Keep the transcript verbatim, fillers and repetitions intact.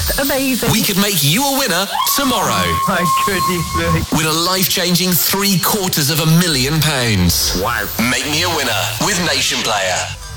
just amazing. We could make you a winner tomorrow. My goodness me. Win a life-changing three quarters of a million pounds. Wow. Make me a winner with Nation Player.